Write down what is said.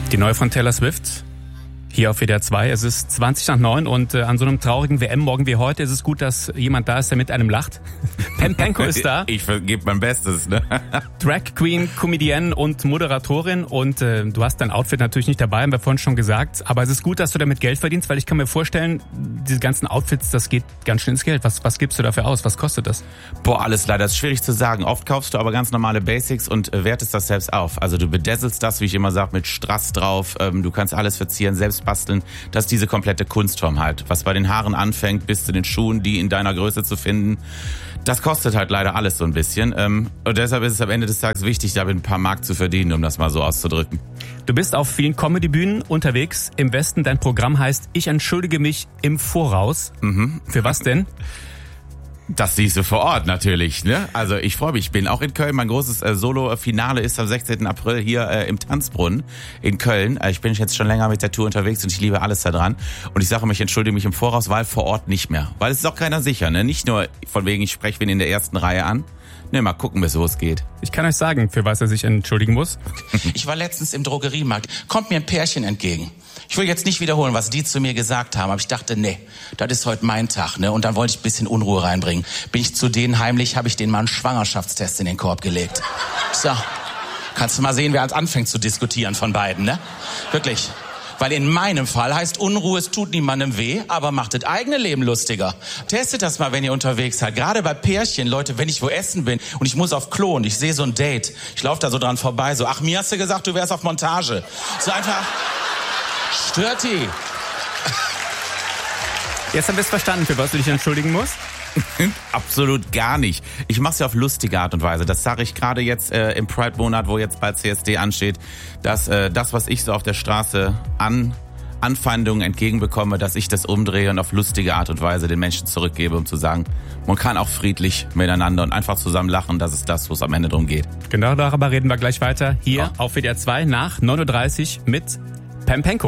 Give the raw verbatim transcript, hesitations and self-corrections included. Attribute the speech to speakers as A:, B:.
A: Die neue von Taylor Swift. Hier auf W D R zwei. Es ist zwanzig nach neun und äh, an so einem traurigen W M-Morgen wie heute ist es gut, dass jemand da ist, der mit einem lacht. Pempenko ist da.
B: Ich gebe mein Bestes, ne?
A: Drag Queen, Comedienne und Moderatorin. Und äh, du hast dein Outfit natürlich nicht dabei, haben wir vorhin schon gesagt. Aber es ist gut, dass du damit Geld verdienst, weil ich kann mir vorstellen, diese ganzen Outfits, das geht ganz schön ins Geld. Was, was gibst du dafür aus? Was kostet das?
B: Boah, alles leider. Das ist schwierig zu sagen. Oft kaufst du aber ganz normale Basics und äh, wertest das selbst auf. Also du bedesselst das, wie ich immer sage, mit Strass drauf. Ähm, du kannst alles verzieren, selbst basteln. Das ist diese komplette Kunstform halt. Was bei den Haaren anfängt, bis zu den Schuhen, die in deiner Größe zu finden. Das kostet halt leider alles so ein bisschen. Ähm, und deshalb ist es am Ende des Tages wichtig, damit ein paar Mark zu verdienen, um das mal so auszudrücken.
A: Du bist auf vielen Comedy-Bühnen unterwegs. Im Westen, dein Programm heißt Ich entschuldige mich im Voraus.
B: Mhm.
A: Für was denn?
B: Das siehst du vor Ort natürlich, ne? Also ich freue mich, ich bin auch in Köln. Mein großes äh, Solo-Finale ist am sechzehnten April hier äh, im Tanzbrunnen in Köln. Äh, ich bin jetzt schon länger mit der Tour unterwegs und ich liebe alles da dran. Und ich sage mich, entschuldige mich im Voraus, weil vor Ort nicht mehr. Weil es ist auch keiner sicher, ne? Nicht nur von wegen, ich spreche wen in der ersten Reihe an. Ne, mal gucken, bis wo es geht.
A: Ich kann euch sagen, für was er sich entschuldigen muss.
C: Ich war letztens im Drogeriemarkt. Kommt mir ein Pärchen entgegen. Ich will jetzt nicht wiederholen, was die zu mir gesagt haben, aber ich dachte, nee, das ist heute mein Tag, ne? Und dann wollte ich ein bisschen Unruhe reinbringen. Bin ich zu denen heimlich, habe ich denen mal einen Schwangerschaftstest in den Korb gelegt. So, kannst du mal sehen, wer als anfängt zu diskutieren von beiden, ne? Wirklich. Weil in meinem Fall heißt Unruhe, es tut niemandem weh, aber macht das eigene Leben lustiger. Testet das mal, wenn ihr unterwegs seid. Gerade bei Pärchen, Leute, wenn ich wo essen bin und ich muss auf Klo und ich sehe so ein Date. Ich laufe da so dran vorbei, so, ach, mir hast du gesagt, du wärst auf Montage. So einfach, stört die.
A: Jetzt haben wir es verstanden, für was du dich entschuldigen musst.
B: Absolut gar nicht. Ich mache es ja auf lustige Art und Weise. Das sage ich gerade jetzt äh, im Pride-Monat, wo jetzt bald C S D ansteht, dass äh, das, was ich so auf der Straße an Anfeindungen entgegenbekomme, dass ich das umdrehe und auf lustige Art und Weise den Menschen zurückgebe, um zu sagen, man kann auch friedlich miteinander und einfach zusammen lachen. Das ist das, wo es am Ende drum geht.
A: Genau darüber reden wir gleich weiter hier
B: ja.
A: auf W D R zwei nach neun Uhr dreißig mit Pempenko.